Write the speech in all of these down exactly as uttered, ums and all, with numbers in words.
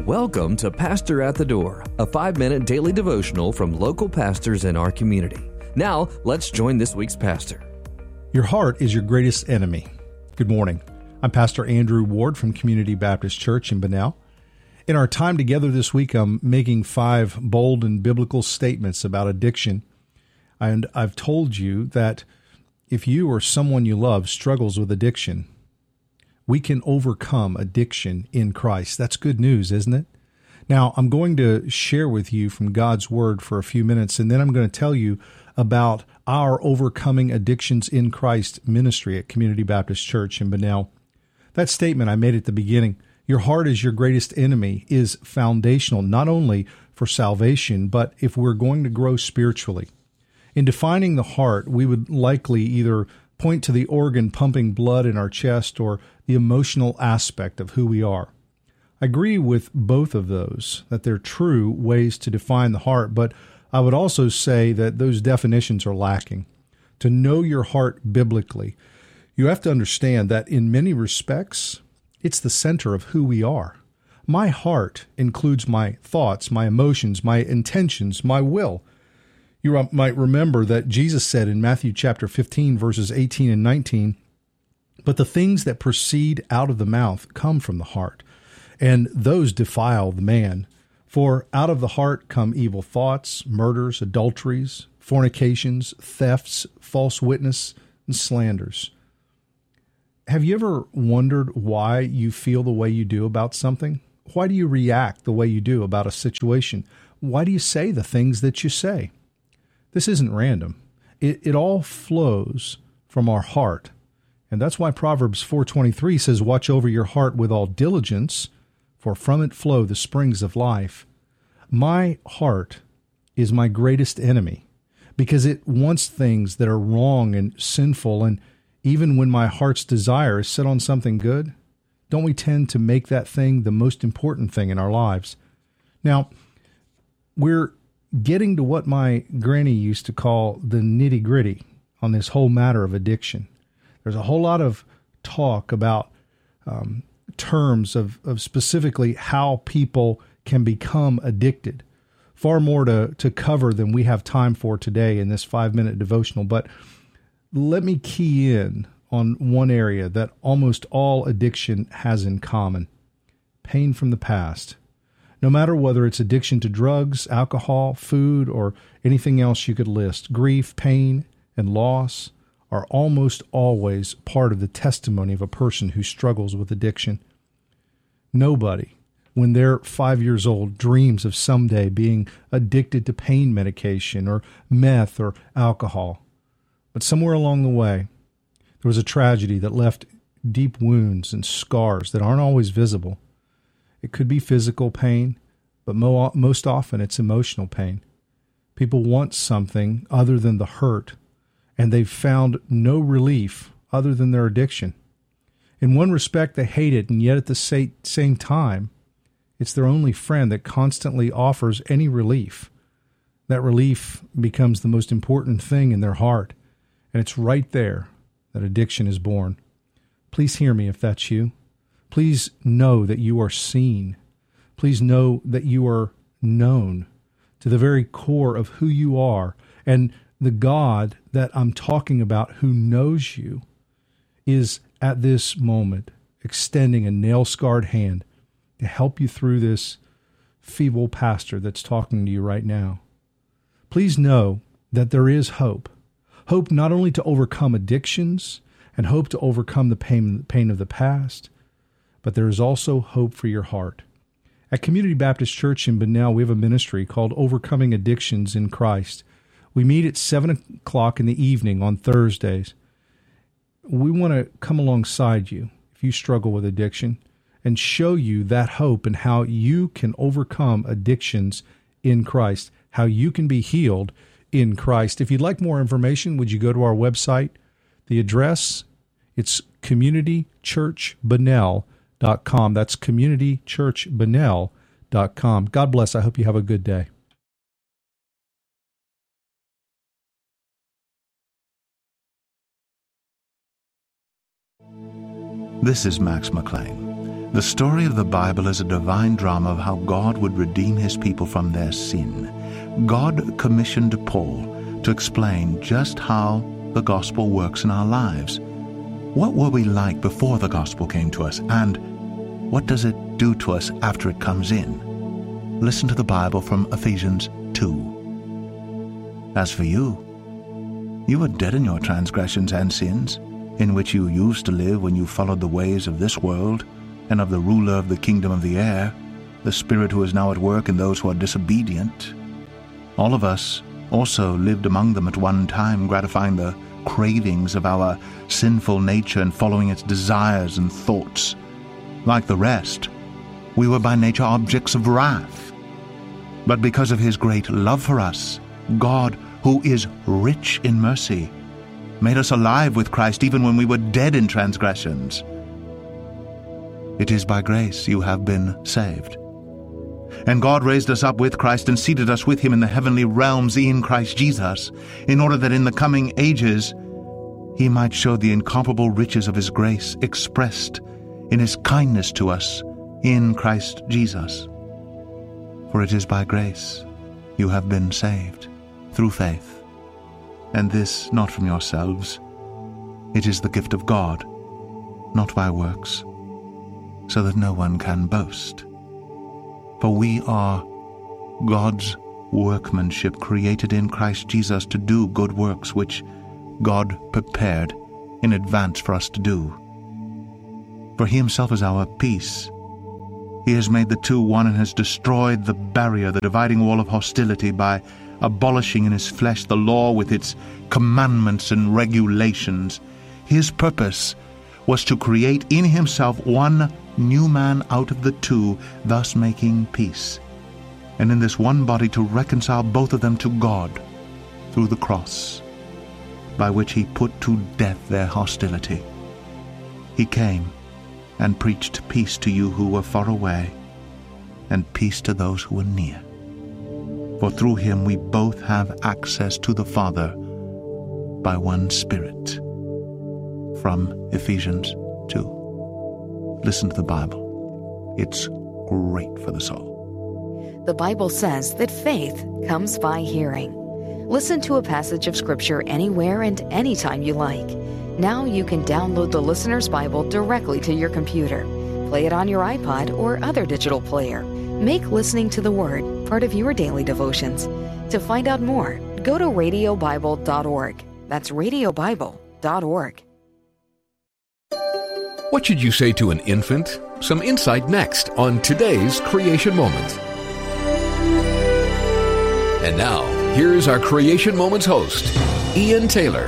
Welcome to Pastor at the Door, a five-minute daily devotional from local pastors in our community. Now, let's join this week's pastor. Your heart is your greatest enemy. Good morning. I'm Pastor Andrew Ward from Community Baptist Church in Bunnell. In our time together this week, I'm making five bold and biblical statements about addiction. And I've told you that if you or someone you love struggles with addiction, we can overcome addiction in Christ. That's good news, isn't it? Now, I'm going to share with you from God's Word for a few minutes, and then I'm going to tell you about our Overcoming Addictions in Christ ministry at Community Baptist Church in Bunnell. That statement I made at the beginning, your heart is your greatest enemy, is foundational not only for salvation, but if we're going to grow spiritually. In defining the heart, we would likely either point to the organ pumping blood in our chest or the emotional aspect of who we are. I agree with both of those, that they're true ways to define the heart, but I would also say that those definitions are lacking. To know your heart biblically, you have to understand that in many respects, it's the center of who we are. My heart includes my thoughts, my emotions, my intentions, my will. You might remember that Jesus said in Matthew chapter fifteen, verses eighteen and nineteen, "But the things that proceed out of the mouth come from the heart, and those defile the man. For out of the heart come evil thoughts, murders, adulteries, fornications, thefts, false witness, and slanders." Have you ever wondered why you feel the way you do about something? Why do you react the way you do about a situation? Why do you say the things that you say? This isn't random. It, it all flows from our heart. And that's why Proverbs four twenty-three says, "Watch over your heart with all diligence, for from it flow the springs of life." My heart is my greatest enemy because it wants things that are wrong and sinful. And even when my heart's desire is set on something good, don't we tend to make that thing the most important thing in our lives? Now, we're getting to what my granny used to call the nitty-gritty on this whole matter of addiction. There's a whole lot of talk about um, terms of, of specifically how people can become addicted. Far more to, to cover than we have time for today in this five-minute devotional. But let me key in on one area that almost all addiction has in common: pain from the past. No matter whether it's addiction to drugs, alcohol, food, or anything else you could list, grief, pain, and loss are almost always part of the testimony of a person who struggles with addiction. Nobody, when they're five years old, dreams of someday being addicted to pain medication or meth or alcohol. But somewhere along the way, there was a tragedy that left deep wounds and scars that aren't always visible. It could be physical pain, but mo- most often it's emotional pain. People want something other than the hurt, and they've found no relief other than their addiction. In one respect, they hate it, and yet at the sa- same time, it's their only friend that constantly offers any relief. That relief becomes the most important thing in their heart, and it's right there that addiction is born. Please hear me if that's you. Please know that you are seen. Please know that you are known to the very core of who you are. And the God that I'm talking about, who knows you, is at this moment extending a nail-scarred hand to help you through this feeble pastor that's talking to you right now. Please know that there is hope. Hope not only to overcome addictions and hope to overcome the pain, pain of the past, but there is also hope for your heart. At Community Baptist Church in Bunnell, we have a ministry called Overcoming Addictions in Christ. We meet at seven o'clock in the evening on Thursdays. We want to come alongside you if you struggle with addiction and show you that hope and how you can overcome addictions in Christ, how you can be healed in Christ. If you'd like more information, would you go to our website? The address, it's community church bunnell dot com. That's community church bunnell dot com. God bless. I hope you have a good day. This is Max McLean. The story of the Bible is a divine drama of how God would redeem his people from their sin. God commissioned Paul to explain just how the gospel works in our lives. What were we like before the gospel came to us, and what does it do to us after it comes in? Listen to the Bible from Ephesians two. As for you, you were dead in your transgressions and sins, in which you used to live when you followed the ways of this world and of the ruler of the kingdom of the air, the spirit who is now at work in those who are disobedient. All of us also lived among them at one time, gratifying the cravings of our sinful nature and following its desires and thoughts. Like the rest, we were by nature objects of wrath. But because of his great love for us, God, who is rich in mercy, made us alive with Christ even when we were dead in transgressions. It is by grace you have been saved. And God raised us up with Christ and seated us with him in the heavenly realms in Christ Jesus, in order that in the coming ages he might show the incomparable riches of his grace expressed in his kindness to us in Christ Jesus. For it is by grace you have been saved, through faith, and this not from yourselves. It is the gift of God, not by works, so that no one can boast. For we are God's workmanship, created in Christ Jesus to do good works, which God prepared in advance for us to do. For he himself is our peace. He has made the two one and has destroyed the barrier, the dividing wall of hostility, by abolishing in his flesh the law with its commandments and regulations. His purpose was to create in himself one new man out of the two, thus making peace, and in this one body to reconcile both of them to God through the cross, by which he put to death their hostility. He came and preached peace to you who were far away, and peace to those who were near. For through him we both have access to the Father by one Spirit. From Ephesians two. Listen to the Bible. It's great for the soul. The Bible says that faith comes by hearing. Listen to a passage of Scripture anywhere and anytime you like. Now you can download the Listener's Bible directly to your computer. Play it on your iPod or other digital player. Make listening to the Word part of your daily devotions. To find out more, go to radio bible dot org. That's radio bible dot org. What should you say to an infant? Some insight next on today's Creation Moment. And now, here's our Creation Moments host, Ian Taylor.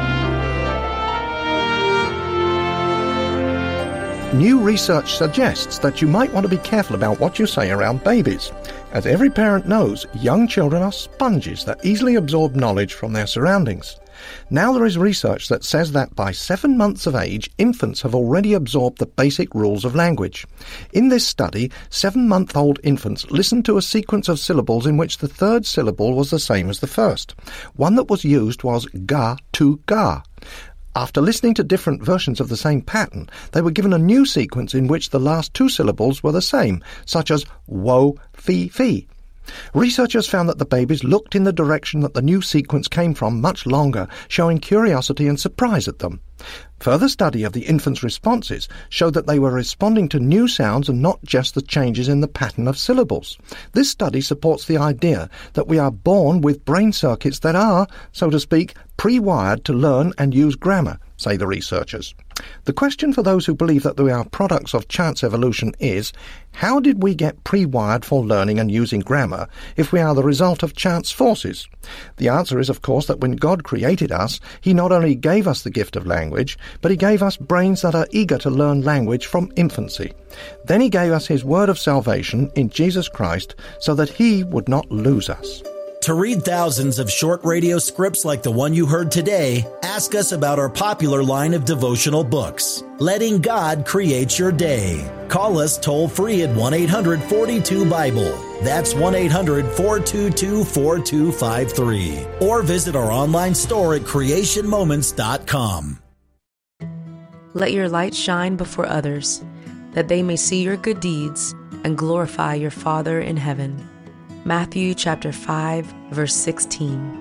New research suggests that you might want to be careful about what you say around babies. As every parent knows, young children are sponges that easily absorb knowledge from their surroundings. Now there is research that says that by seven months of age, infants have already absorbed the basic rules of language. In this study, seven-month-old infants listened to a sequence of syllables in which the third syllable was the same as the first. One that was used was ga to ga. After listening to different versions of the same pattern, they were given a new sequence in which the last two syllables were the same, such as wo, fi, fi. Researchers found that the babies looked in the direction that the new sequence came from much longer, showing curiosity and surprise at them. Further study of the infants' responses showed that they were responding to new sounds and not just the changes in the pattern of syllables. This study supports the idea that we are born with brain circuits that are, so to speak, pre-wired to learn and use grammar, say the researchers. The question for those who believe that we are products of chance evolution is, how did we get pre-wired for learning and using grammar if we are the result of chance forces? The answer is, of course, that when God created us, he not only gave us the gift of language, but he gave us brains that are eager to learn language from infancy. Then he gave us his word of salvation in Jesus Christ so that he would not lose us. To read thousands of short radio scripts like the one you heard today, ask us about our popular line of devotional books, Letting God Create Your Day. Call us toll-free at one eight hundred four two Bible. That's one eight hundred four two two four two five three. Or visit our online store at creation moments dot com. Let your light shine before others. that they may see your good deeds and glorify your Father in heaven. Matthew chapter five, verse sixteen.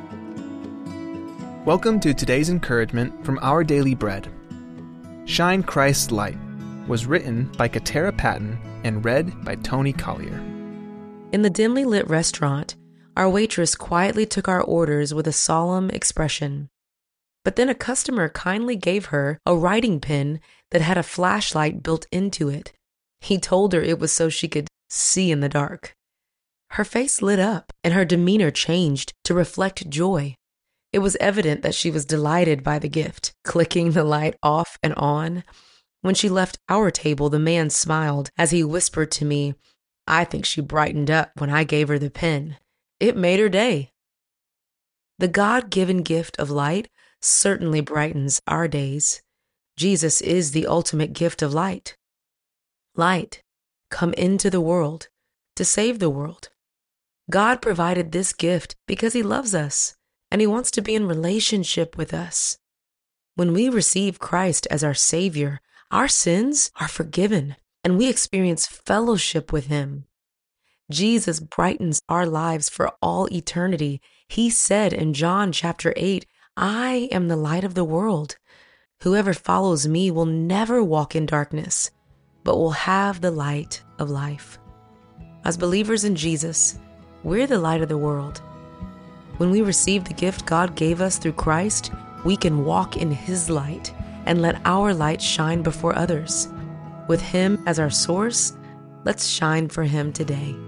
Welcome to today's encouragement from Our Daily Bread. Shine Christ's Light was written by Katara Patton and read by Tony Collier. In the dimly lit restaurant, our waitress quietly took our orders with a solemn expression. But then a customer kindly gave her a writing pen that had a flashlight built into it. He told her it was so she could see in the dark. Her face lit up and her demeanor changed to reflect joy. It was evident that she was delighted by the gift, clicking the light off and on. When she left our table, the man smiled as he whispered to me, "I think she brightened up when I gave her the pen. It made her day." The God-given gift of light certainly brightens our days. Jesus is the ultimate gift of light. Light, come into the world to save the world. God provided this gift because He loves us. And He wants to be in relationship with us. When we receive Christ as our Savior, our sins are forgiven and we experience fellowship with Him. Jesus brightens our lives for all eternity. He said in John chapter eight, "I am the light of the world. Whoever follows me will never walk in darkness, but will have the light of life." As believers in Jesus, we're the light of the world. When we receive the gift God gave us through Christ, we can walk in His light and let our light shine before others. With Him as our source, let's shine for Him today.